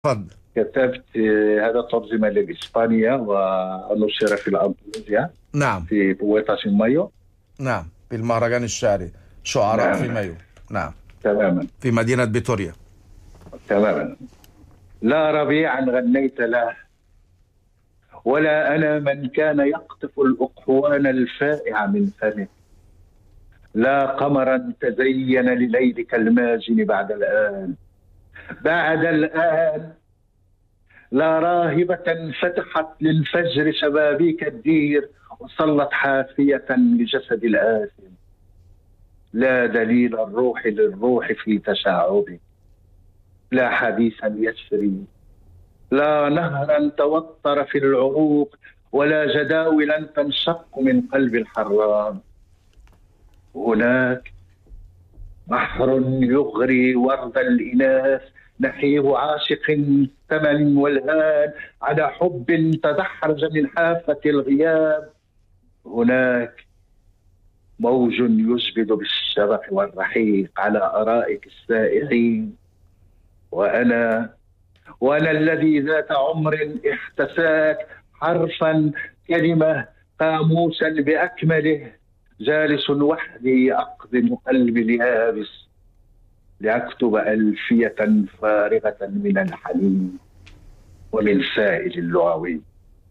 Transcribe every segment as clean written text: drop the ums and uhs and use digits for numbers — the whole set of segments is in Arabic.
تفضل. كتبت هذا ترجمة للإسبانية ونشر في الأندلسية نعم. في بويطة مايو. نعم، في المهرجان الشعري شعراء في نعم. مايو. نعم. تماما. في مدينة فيتوريا. تماما. لا ربيعا غنيت له، ولا أنا من كان يقطف الأقوان الفائعة من فمه. لا قمرا تزين لليلك الماجن بعد الآن، بعد الآن. لا راهبة فتحت للفجر شبابيك الدير وصلت حافية لجسد الآثم. لا دليل الروح للروح في تشعبه، لا حديثا يسري، لا نهرا توتر في العروق، ولا جداولا تنشق من قلب الحرام. هناك بحر يغري ورد الإناث، نحيب عاشق ثمن والهان على حب تدحرج من حافة الغياب. هناك موج يزبد بالشغف والرحيق على أرائك السائحين. وأنا الذي ذات عمر احتساك، حرفا، كلمة، قاموسا بأكمله، جالس وحدي أقدم قلبي اليابس لأكتب ألفية فارغة من الحنين ومن سائل اللغوي.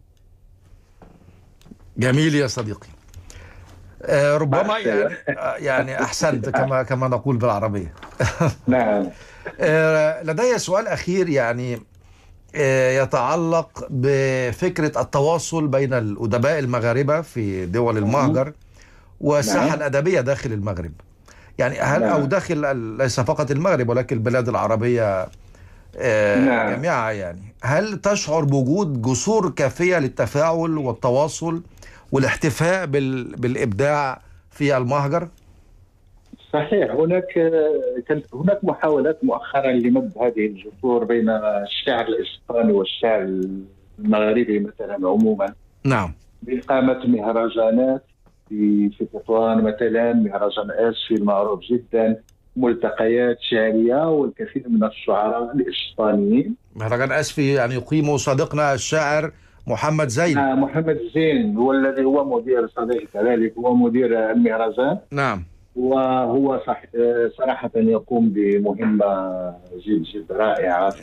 جميل يا صديقي. ربما يعني أحسنت كما نقول بالعربية. نعم. لدي سؤال أخير، يعني يتعلق بفكرة التواصل بين الأدباء المغاربة في دول المهجر والساحة نعم. الأدبية داخل المغرب. يعني هل أو نعم. داخل ليس فقط المغرب ولكن البلاد العربية نعم. جميعها، يعني هل تشعر بوجود جسور كافية للتفاعل والتواصل والاحتفاء بالإبداع في المهجر؟ صحيح. كانت هناك محاولات مؤخرا لمد هذه الجسور بين الشعر الإسباني والشعر المغربي مثلا عموما. نعم. بإقامة مهرجانات في تطوان مثلا، مهرجان آسفي المعروف جدا، ملتقيات شعرية والكثير من الشعراء الإسبانيين. مهرجان آسفي يعني يقيمه صديقنا الشاعر محمد زين. محمد زين هو الذي هو مدير، صديق كذلك هو مدير المهرجان. نعم. وهو صراحة يقوم بمهمة جد جد رائعة.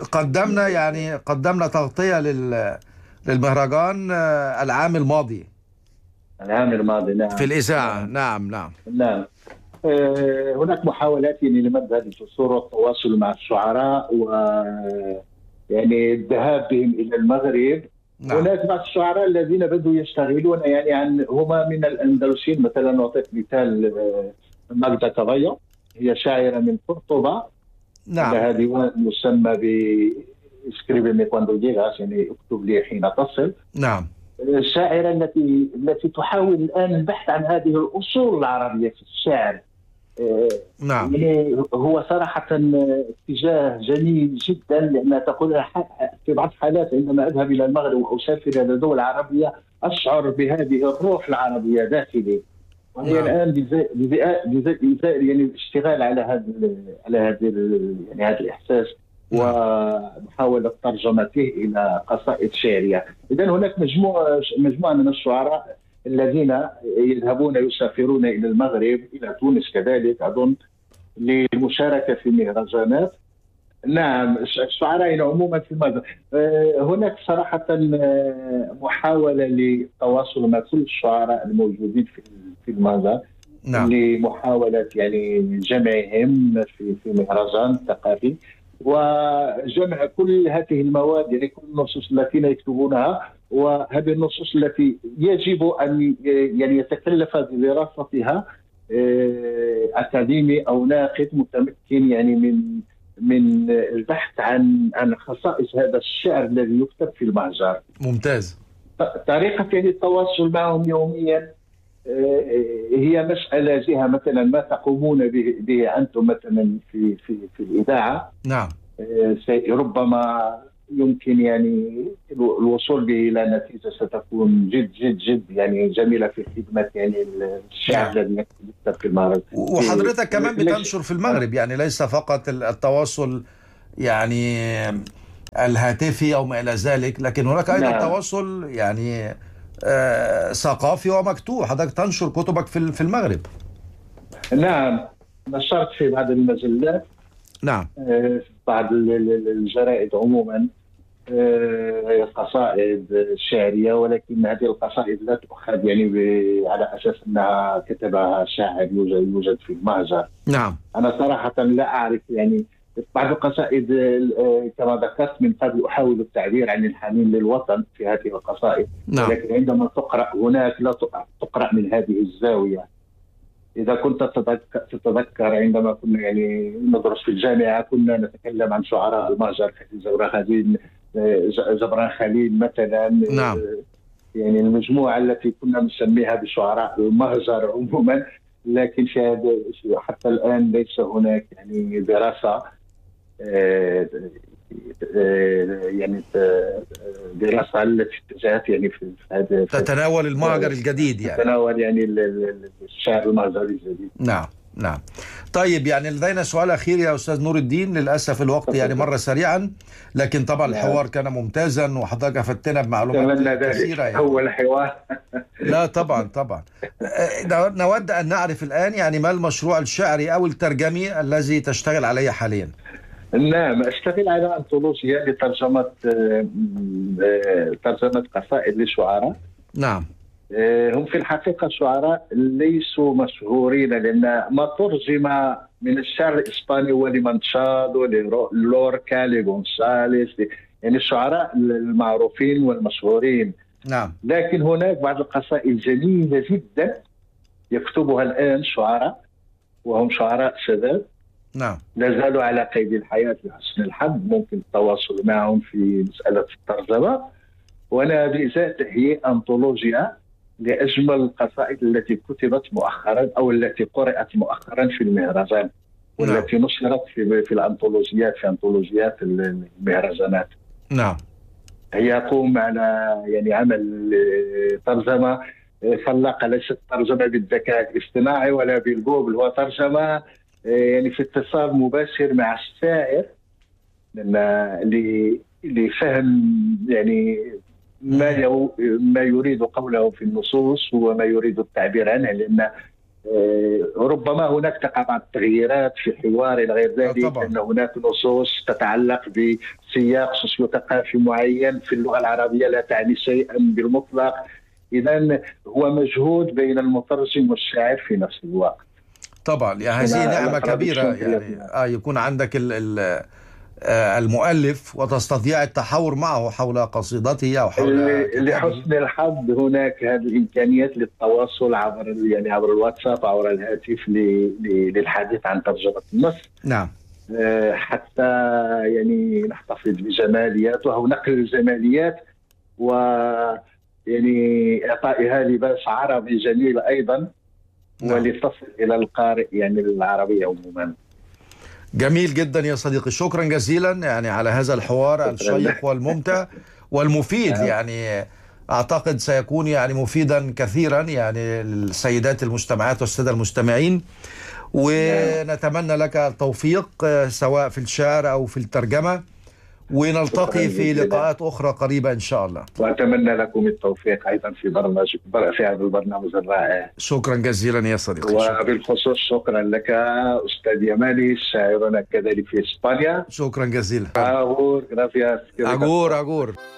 قدمنا تغطية للمهرجان العام الماضي. العام الماضي. نعم. في الإذاعة. نعم. نعم. نعم. هناك محاولات لمد هذه الجسور والتواصل مع الشعراء، و يعني الذهاب بهم إلى المغرب. نعم. هناك بعض الشعراء الذين بدوا يشتغلون يعني هما من الأندلسيين، مثلا نعطيك مثال ماجدة كافايو، هي شاعرة من قرطبة. نعم. لها ديوان يسمى ب اسكريبي كواندو ليغاس، يعني اكتب لي حين تصل. نعم. الشاعرة التي تحاول الآن البحث عن هذه الأصول العربية في الشعر. نعم. يعني هو صراحة اتجاه جميل جدا، لأنها تقول في بعض الحالات عندما أذهب إلى المغرب وأسافر إلى دول عربية أشعر بهذه الروح العربية داخلي. وهي نعم. الآن يعني الاشتغال على هذا الإحساس ومحاولة ترجمته إلى قصائد شعرية. إذن هناك مجموعة من الشعراء الذين يسافرون إلى المغرب، إلى تونس كذلك أظن، للمشاركة في مهرجانات. نعم. الشعراء عموما في المغرب. هناك صراحة محاولة للتواصل مع كل الشعراء الموجودين في المغرب. نعم. لمحاولة يعني جمعهم في مهرجان ثقافي، وجمع كل هذه المواد، يعني كل النصوص التي يكتبونها، وهذه النصوص التي يجب أن يعني يتكلف بدراستها أكاديمي أو ناقد متمكن، يعني من البحث عن خصائص هذا الشعر الذي يكتب في المهجر. ممتاز. طريقة يعني التواصل معهم يوميا هي مسألة جهة مثلا ما تقومون به أنتم مثلا في الإذاعة. نعم. ربما يمكن يعني الوصول به إلى نتيجة ستكون جد جد جد يعني جميلة في خدمة يعني الشعب الذي يكتب في المغرب. وحضرتك كمان بتنشر في المغرب، يعني ليس فقط التواصل يعني الهاتفي أو ما إلى ذلك، لكن هناك أيضا نعم. تواصل يعني ثقافي ومكتوب. حضرتك تنشر كتبك في المغرب. نعم، نشرت في بعض المجلات، نعم. في بعض الجرائد عموما، قصائد شعرية، ولكن هذه القصائد لا تؤخذ يعني على أساس أنها كتبها شاعر يوجد في المهجر. نعم. أنا صراحة لا أعرف يعني بعض القصائد كما ذكرت من قبل أحاول التعبير عن الحنين للوطن في هذه القصائد. نعم. لكن عندما تقرأ هناك لا تقرأ من هذه الزاوية. إذا كنت تتذكر عندما كنا يعني ندرس في الجامعة كنا نتكلم عن شعراء المهجر جبران خليل مثلا. نعم. يعني المجموعة التي كنا نسميها بشعراء المهجر عموما، لكن حتى الآن ليس هناك يعني دراسة يعني دراسة التي اتجهت يعني في هذا تتناول المهجر الجديد، يعني تتناول يعني الشعر المهجري الجديد. نعم. نعم. طيب، يعني لدينا سؤال أخير يا أستاذ نور الدين، للأسف الوقت يعني مر سريعا، لكن طبعا الحوار كان ممتازا وحضرتك أفدتنا بمعلومات كثيرة يعني. هو الحوار لا طبعا طبعا. نود أن نعرف الآن يعني ما المشروع الشعري أو الترجمي الذي تشتغل عليه حاليا؟ نعم، أشتغل على أنطولوجيا ترجمة قصائد لشعراء. نعم. هم في الحقيقة شعراء ليسوا مشهورين، لأن ما ترجم من الشعر الإسباني هو لمانشادو، لوركا، لغونساليس، يعني الشعراء المعروفين والمشهورين. نعم. لكن هناك بعض القصائد جميلة جدا يكتبها الآن شعراء، وهم شعراء شباب. نعم. لا زالوا على قيد الحياة بحسن الحظ، ممكن التواصل معهم في مسألة الترجمة. وأنا بذات هي أنطولوجيا لأجمل القصائد التي كتبت مؤخرا أو التي قرأت مؤخرا في المهرجان، والتي نشرت في الأنطولوجيات، في أنطولوجيات المهرجانات. نعم. هي يقوم على يعني عمل ترجمة خلاقة، ليست ترجمة بالذكاء الاصطناعي ولا بالجوجل، هو ترجمة يعني في اتصال مباشر مع الشاعر لفهم يعني ما يريد قوله في النصوص وما يريد التعبير عنه، لأن ربما هناك تقع بعض التغييرات في حوار إلى غير ذلك، لأن هناك نصوص تتعلق بسياق سوسيو-ثقافي معين في اللغة العربية لا تعني شيئا بالمطلق. إذن هو مجهود بين المترجم والشاعر في نفس الوقت. طبعا يعني هذه نعمة كبيرة، يعني يكون عندك المؤلف وتستطيع التحاور معه حول قصيدته أو حول لحسن الحظ هناك هذه الإمكانيات للتواصل عبر الواتساب، عبر الهاتف، للحديث عن ترجمة النص. نعم. حتى يعني نحتفظ بجمالياته أو نقل الجماليات، ويعني إعطائها لباس عربي جميل أيضا. نعم. ولتصل إلى القارئ يعني العربي عموما. جميل جدا يا صديقي، شكرا جزيلا يعني على هذا الحوار الشيق والممتع والمفيد. يعني أعتقد سيكون يعني مفيدا كثيرا يعني للسيدات المستمعات والسادة المستمعين، ونتمنى لك التوفيق سواء في الشعر أو في الترجمة، ونلتقي في لقاءات أخرى قريبة إن شاء الله. وأتمنى لكم التوفيق أيضا في هذا البرنامج الرائع. شكرا جزيلا يا صديقي. وبالخصوص شكرا لك أستاذ يماني، شاعرنا كذلك في إسبانيا. شكرا جزيلا. أغور.